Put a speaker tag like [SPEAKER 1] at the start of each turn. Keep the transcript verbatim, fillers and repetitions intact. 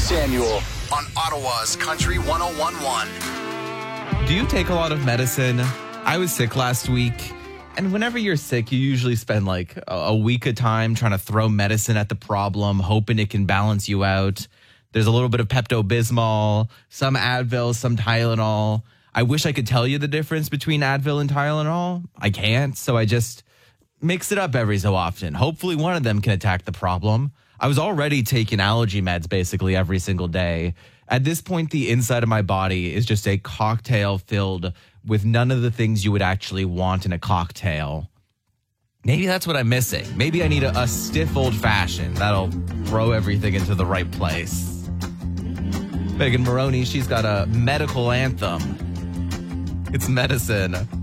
[SPEAKER 1] Samuel on Ottawa's Country one oh one point one.
[SPEAKER 2] Do you take a lot of medicine? I was sick last week, and whenever you're sick, you usually spend like a, a week of time trying to throw medicine at the problem, hoping it can balance you out. There's a little bit of Pepto-Bismol, some Advil, some Tylenol. I wish I could tell you the difference between Advil and Tylenol. I can't, so I just mix it up every so often. Hopefully one of them can attack the problem. I was already taking allergy meds basically every single day. At this point, the inside of my body is just a cocktail filled with none of the things you would actually want in a cocktail. Maybe that's what I'm missing. Maybe I need a, a stiff old fashioned. That'll throw everything into the right place. Megan Maroney, she's got a medical anthem. It's medicine.